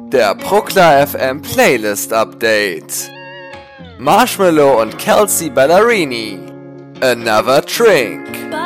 Der Prokla FM Playlist Update. Marshmello und Kelsea Ballerini. Another Drink.